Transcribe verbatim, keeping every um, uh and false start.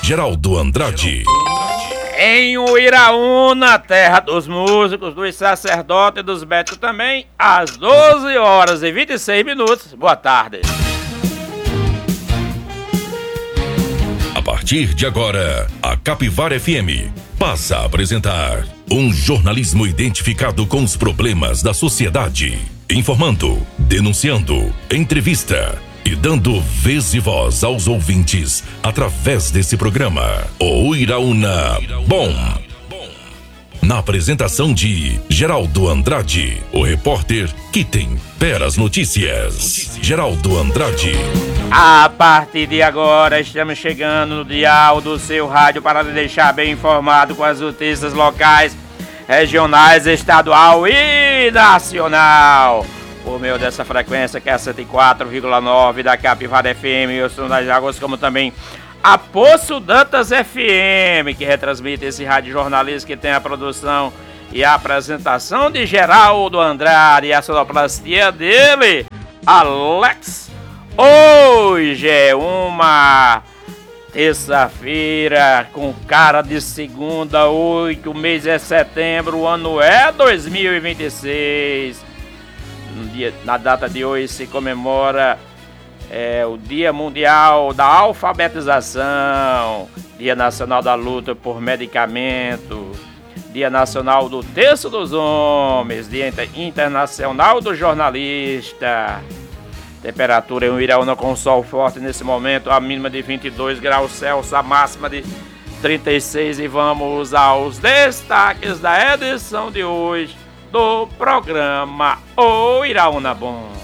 Geraldo Andrade. Em Uiraúna, terra dos músicos, dos sacerdotes e dos médicos também, às doze horas e vinte e seis minutos. Boa tarde. A partir de agora, a Capivara F M passa a apresentar um jornalismo identificado com os problemas da sociedade, informando, denunciando, entrevista e dando vez e voz aos ouvintes através desse programa. O Uiraúna Bom. Na apresentação de Geraldo Andrade, o repórter que tempera as notícias. Geraldo Andrade. A partir de agora, estamos chegando no dial do seu rádio para lhe deixar bem informado com as notícias locais, regionais, estadual e nacional. Por meio dessa frequência que é cento e quatro vírgula nove da Capivara F M, eu sou das Águas, como também a Poço Dantas F M, que retransmite esse rádio jornalista que tem a produção e a apresentação de Geraldo Andrade e a sonoplastia dele, Alex. Hoje é uma terça-feira com cara de segunda, oito, o mês é setembro, o ano é dois mil e vinte e seis. No dia, na data de hoje se comemora é, o Dia Mundial da Alfabetização, Dia Nacional da Luta por Medicamento, Dia Nacional do Terço dos Homens, Dia Internacional do Jornalista. Temperatura em Uiraúna com sol forte nesse momento, a mínima de vinte e dois graus Celsius, a máxima de trinta e seis. E vamos aos destaques da edição de hoje do programa O Uiraúna Bom.